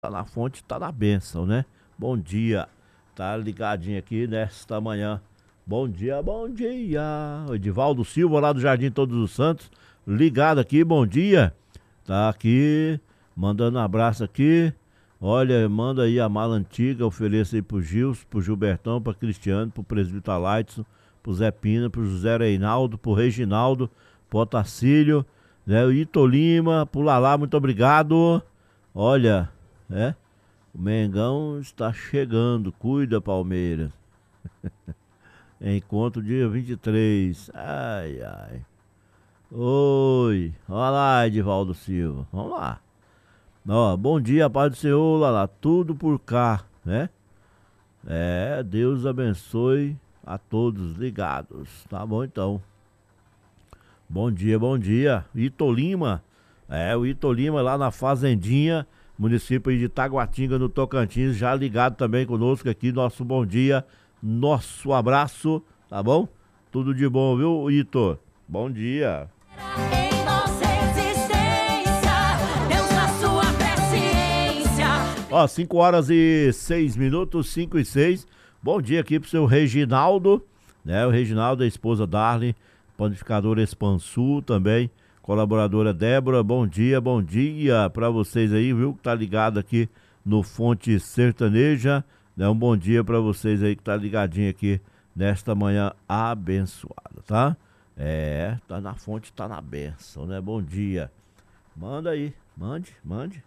Tá na fonte, tá na bênção, né? Bom dia. Tá ligadinho aqui nesta manhã. Bom dia, bom dia. O Edivaldo Silva, lá do Jardim Todos os Santos. Ligado aqui, bom dia. Tá aqui, mandando um abraço aqui. Olha, manda aí a mala antiga, ofereça aí pro Gilson, pro Gilbertão, pra Cristiano, pro Presbítero Alaidson, pro Zé Pina, pro José Reinaldo, pro Reginaldo, pro Otacílio, né? O Ito Lima, pro Lalá, muito obrigado. Olha, é, o Mengão está chegando, cuida Palmeiras. Encontro dia 23. Ai, ai. Oi, olha lá, Edivaldo Silva, vamos lá. Ó, bom dia, paz do Senhor, lá, tudo por cá, né? É, Deus abençoe a todos ligados, tá bom então. Bom dia, bom dia. Itolima, o Itolima lá na Fazendinha, município aí de Taguatinga, no Tocantins, já ligado também conosco aqui, nosso bom dia, nosso abraço, tá bom? Tudo de bom, viu, Ito? Bom dia. Em nossa existência, Deus na sua presciência. Ó, 5 horas e 6 minutos, 5 e 6. Bom dia aqui pro seu Reginaldo, né? O Reginaldo, a esposa Darlene, panificadora Expansul também, colaboradora Débora. Bom dia pra vocês aí, viu? Que tá ligado aqui no Fonte Sertaneja, né? Um bom dia pra vocês aí que tá ligadinho aqui nesta manhã abençoada, tá? É, tá na fonte, tá na bênção, né? Bom dia. Manda aí, mande.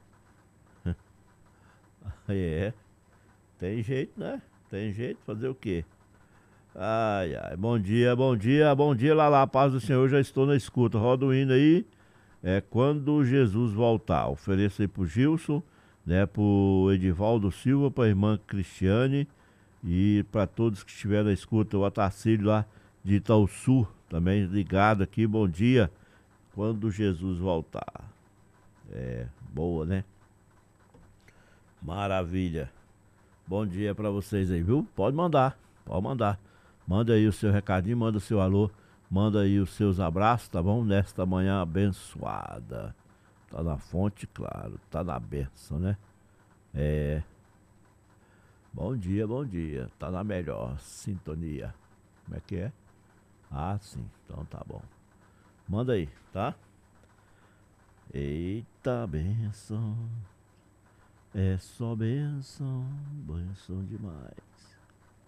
É, tem jeito, né? Tem jeito, fazer o quê? Ai, ai, bom dia, Lala, paz do Senhor, já estou na escuta. Roda o hino aí, quando Jesus voltar. Ofereça aí pro Gilson, né, pro Edivaldo Silva, pra irmã Cristiane e para todos que estiveram na escuta, o Otacílio lá de Itaúsu, também ligado aqui, bom dia, quando Jesus voltar. É, boa, né? Maravilha. Bom dia pra vocês aí, viu? Pode mandar, pode mandar. Manda aí o seu recadinho, manda o seu alô, manda aí os seus abraços, tá bom? Nesta manhã abençoada. Tá na fonte, claro, tá na bênção, né? É. Bom dia. Tá na melhor sintonia. Como é que é? Ah, sim, então tá bom. Manda aí, tá? Eita, bênção. É só bênção, bênção demais.